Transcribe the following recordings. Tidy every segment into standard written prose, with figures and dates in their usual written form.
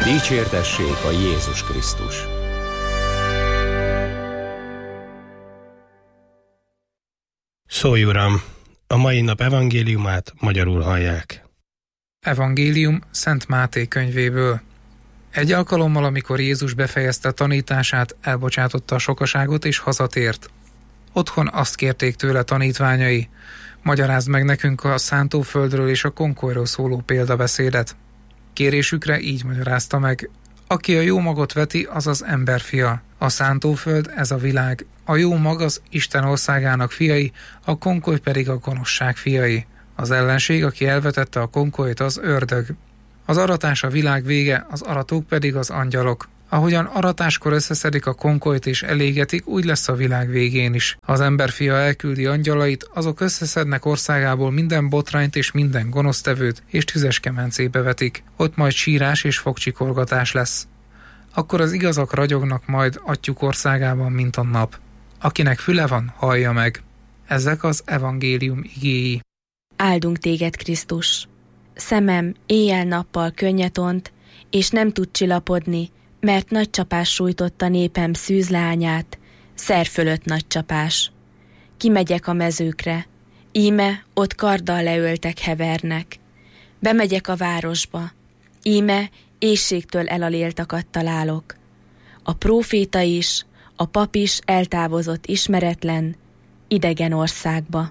Dicsértessék a Jézus Krisztus! Szólj, Uram! A mai nap evangéliumát magyarul hallják. Evangélium Szent Máté könyvéből. Egy alkalommal, amikor Jézus befejezte tanítását, elbocsátotta a sokaságot és hazatért. Otthon azt kérték tőle tanítványai: magyarázd meg nekünk a szántóföldről és a konkolyról szóló példabeszédet. Kérésükre így magyarázta meg: aki a jó magot veti, az az emberfia. A szántóföld, ez a világ. A jó mag az Isten országának fiai, a konkoly pedig a gonoszság fiai. Az ellenség, aki elvetette a konkolyt, az ördög. Az aratás a világ vége, az aratók pedig az angyalok. Ahogyan aratáskor összeszedik a konkolyt és elégetik, úgy lesz a világ végén is. Ha az emberfia elküldi angyalait, azok összeszednek országából minden botrányt és minden gonosztevőt, és tüzes kemencébe vetik. Ott majd sírás és fogcsikorgatás lesz. Akkor az igazak ragyognak majd Atyjuk országában, mint a nap. Akinek füle van, hallja meg. Ezek az evangélium igéi. Áldunk téged, Krisztus! Szemem éjjel-nappal könnyet ont, és nem tud csillapodni, mert nagy csapás sújtotta népem szűzleányát, szer fölött nagy csapás. Kimegyek a mezőkre, íme ott karddal leöltek hevernek. Bemegyek a városba, íme éhségtől elaléltakat találok. A próféta is, a pap is eltávozott ismeretlen, idegen országba.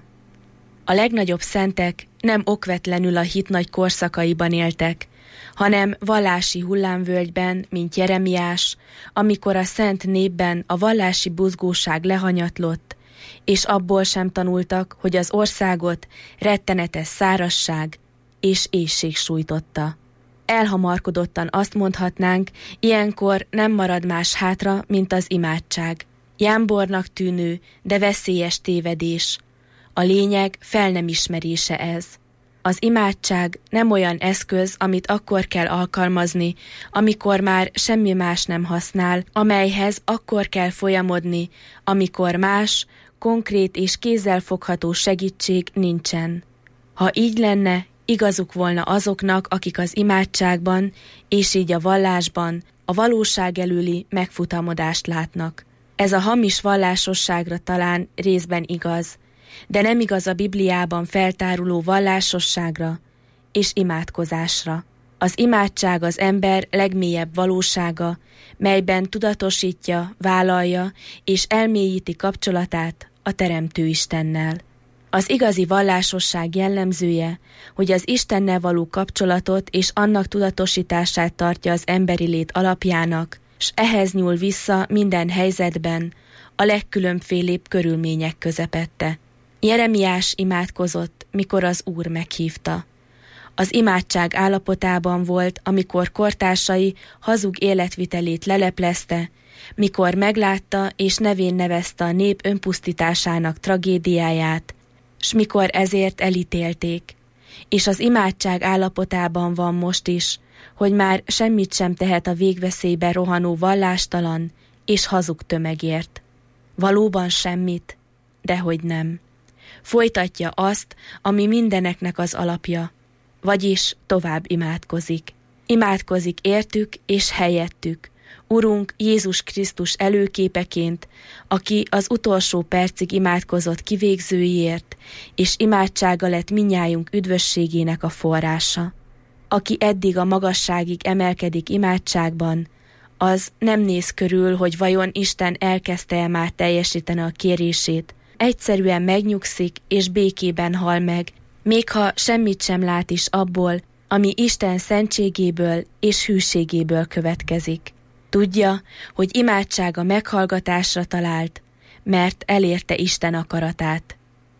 A legnagyobb szentek nem okvetlenül a hit nagy korszakaiban éltek, hanem vallási hullámvölgyben, mint Jeremiás, amikor a szent népben a vallási buzgóság lehanyatlott, és abból sem tanultak, hogy az országot rettenetes szárazság és éhség sújtotta. Elhamarkodottan azt mondhatnánk, ilyenkor nem marad más hátra, mint az imádság. Jámbornak tűnő, de veszélyes tévedés. A lényeg fel nem ismerése ez. Az imádság nem olyan eszköz, amit akkor kell alkalmazni, amikor már semmi más nem használ, amelyhez akkor kell folyamodni, amikor más, konkrét és kézzelfogható segítség nincsen. Ha így lenne, igazuk volna azoknak, akik az imádságban, és így a vallásban a valóság előli megfutamodást látnak. Ez a hamis vallásosságra talán részben igaz, de nem igaz a Bibliában feltáruló vallásosságra és imádkozásra. Az imádság az ember legmélyebb valósága, melyben tudatosítja, vállalja és elmélyíti kapcsolatát a Teremtő Istennel. Az igazi vallásosság jellemzője, hogy az Istennel való kapcsolatot és annak tudatosítását tartja az emberi lét alapjának, s ehhez nyúl vissza minden helyzetben, a legkülönfélébb körülmények közepette. Jeremiás imádkozott, mikor az Úr meghívta. Az imádság állapotában volt, amikor kortársai hazug életvitelét leleplezte, mikor meglátta és nevén nevezte a nép önpusztításának tragédiáját, s mikor ezért elítélték. És az imádság állapotában van most is, hogy már semmit sem tehet a végveszélybe rohanó vallástalan és hazug tömegért. Valóban semmit, dehogy nem. Folytatja azt, ami mindeneknek az alapja, vagyis tovább imádkozik. Imádkozik értük és helyettük, Urunk Jézus Krisztus előképeként, aki az utolsó percig imádkozott kivégzőiért, és imádsága lett mindnyájunk üdvösségének a forrása. Aki eddig a magasságig emelkedik imádságban, az nem néz körül, hogy vajon Isten elkezdte-e már teljesíteni a kérését, egyszerűen megnyugszik és békében hal meg, még ha semmit sem lát is abból, ami Isten szentségéből és hűségéből következik. Tudja, hogy imádsága meghallgatásra talált, mert elérte Isten akaratát.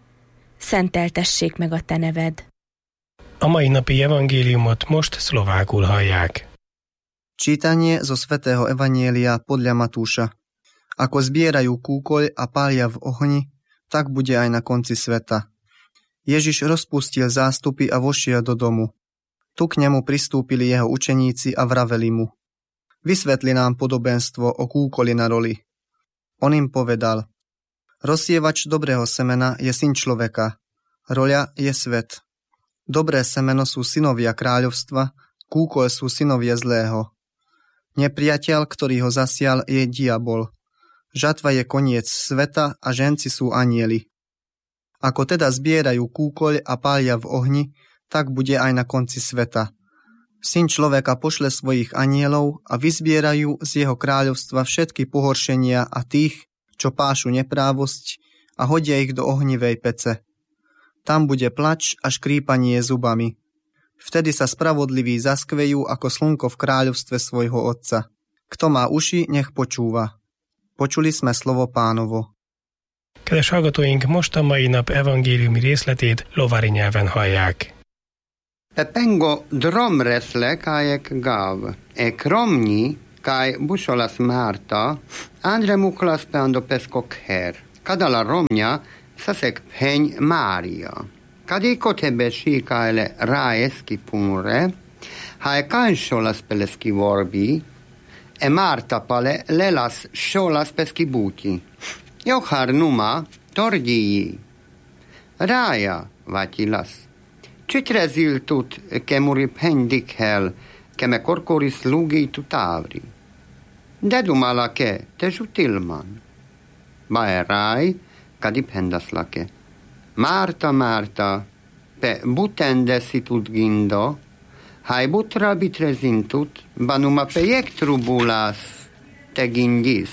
Szenteltessék meg a te neved. A mai napi evangéliumot most szlovákul hallják. Čítanie zo svätého evanjelia podľa Matúša. Ako zbierajú kúkoľ a pália v ohni, tak bude aj na konci sveta. Ježiš rozpustil zástupy a vošiel do domu. Tu k nemu pristúpili jeho učeníci a vraveli mu: Vysvetli nám podobenstvo o kúkoli na roli. On im povedal: Rozsievač dobrého semena je syn človeka, roľa je svet. Dobré semeno sú synovia kráľovstva, kúkoľ sú synovia zlého. Nepriateľ, ktorý ho zasial, je diabol. Žatva je koniec sveta a ženci sú anjeli. Ako teda zbierajú kúkoľ a pália v ohni, tak bude aj na konci sveta. Syn človeka pošle svojich anjelov a vyzbierajú z jeho kráľovstva všetky pohoršenia a tých, čo pášu neprávosť, a hodia ich do ohnivej pece. Tam bude plač a škrípanie zubami. Vtedy sa spravodliví zaskvejú ako slnko v kráľovstve svojho Otca. Kto má uši, nech počúva. Počuli sme slovo Pánovo. Kedves hallgatóink, most a mai nap evangéliumi részletét lovári nyelven hallják. Pengo dromresle kajek gav, kromni kaj bušolas Marta, andre muklas peando peskok her. Kadala romnja sasek phenj Mária. Kadiko tebe síkájle rájeszki punre, ha kansolas peleski vorbi, Marta pale lelas solas peski buti. Johar numa tordii. Rája vatilas. Citrezil tut kemuri pendik hel, keme korkoris lugi tutavri. Dedumala ke te jutilman. Bae rai, kadip hendaslake. Marta, Marta, pe butende situt gindo, hai butra bitrezintut, banuma pe jektrubulas te gindis,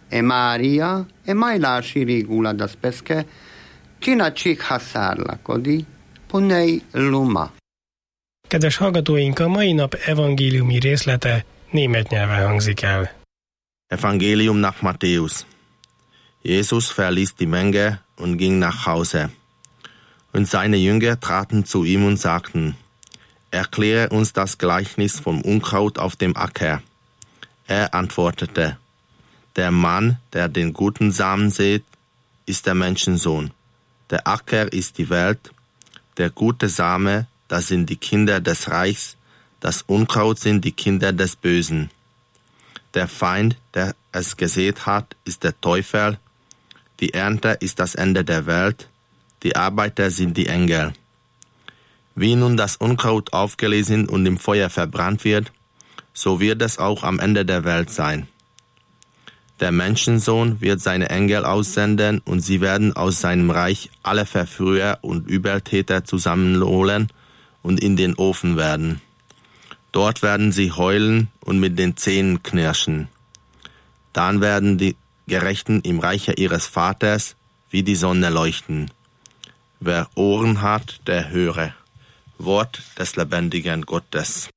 Maria, majlási régula das peske, csinacsik haszárlakodi, punei luma. Kedves hallgatóink, a mai nap evangéliumi részlete német nyelven hangzik el. Evangelium nach Matthäus. Jesus verließ die Menge und ging nach Hause. Und seine Jünger traten zu ihm und sagten, erkläre uns das Gleichnis vom Unkraut auf dem Acker. Er antwortete, der Mann, der den guten Samen sät, ist der Menschensohn. Der Acker ist die Welt, der gute Same, das sind die Kinder des Reichs, das Unkraut sind die Kinder des Bösen. Der Feind, der es gesät hat, ist der Teufel, die Ernte ist das Ende der Welt, die Arbeiter sind die Engel. Wie nun das Unkraut aufgelesen und im Feuer verbrannt wird, so wird es auch am Ende der Welt sein. Der Menschensohn wird seine Engel aussenden und sie werden aus seinem Reich alle Verführer und Übeltäter zusammenholen und in den Ofen werden. Dort werden sie heulen und mit den Zähnen knirschen. Dann werden die Gerechten im Reiche ihres Vaters wie die Sonne leuchten. Wer Ohren hat, der höre. Wort des lebendigen Gottes.